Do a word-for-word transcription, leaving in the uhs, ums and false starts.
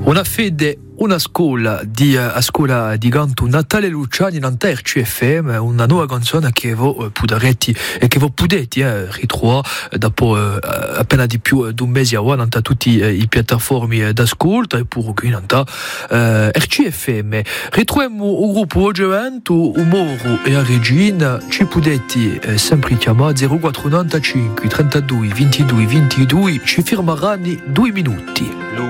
Una fede, una scuola di, a scuola di canto Natale Luciani in R C F M, una nuova canzone che voi potrete e che voi potete eh, ritrovare dopo eh, appena di più di un mese a ora in tutte eh, le piattaforme d'ascolto e pure qui in eh, R C F M. Ritroviamo un gruppo oggi evento, Moro e a Regina, ci potete eh, sempre chiamare zero quattro novantacinque trentadue ventidue ventidue, ci firmeranno due minuti.